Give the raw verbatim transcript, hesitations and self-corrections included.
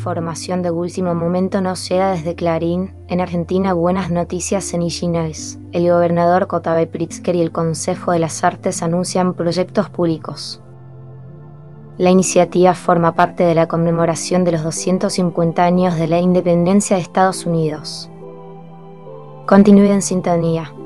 información de último momento nos llega desde Clarín, en Argentina buenas noticias en Illinois. El gobernador Kotave Pritzker y el Consejo de las Artes anuncian proyectos públicos. La iniciativa forma parte de la conmemoración de los doscientos cincuenta años de la independencia de Estados Unidos. Continúe en sintonía.